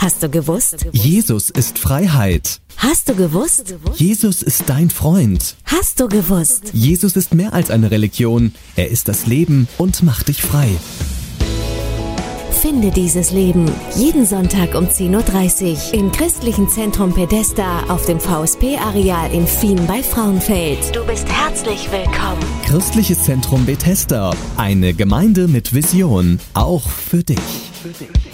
Hast du gewusst? Jesus ist Freiheit. Hast du gewusst? Jesus ist dein Freund. Hast du gewusst? Jesus ist mehr als eine Religion. Er ist das Leben und macht dich frei. Finde dieses Leben jeden Sonntag um 10:30 Uhr im Christlichen Zentrum Bethesda auf dem VSP-Areal in Fien bei Frauenfeld. Du bist herzlich willkommen. Christliches Zentrum Bethesda. Eine Gemeinde mit Vision. Auch für dich.